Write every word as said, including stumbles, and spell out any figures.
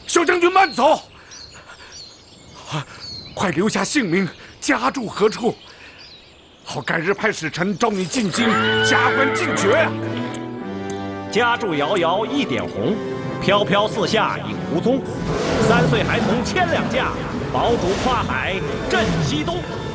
小将军慢走，快留下姓名，家住何处，好改日派使臣召你进京，加官进爵。 家住遥遥一点红，飘飘四下影无踪。三岁孩童千两价，堡主跨海震西东。